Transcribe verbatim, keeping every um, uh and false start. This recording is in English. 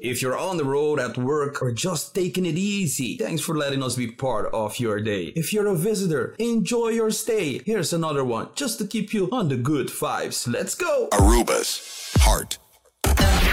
If you're on the road, at work, or just taking it easy, thanks for letting us be part of your day. If you're a visitor, enjoy your stay. Here's another one just to keep you on the good vibes. Let's go! Aruba's Heart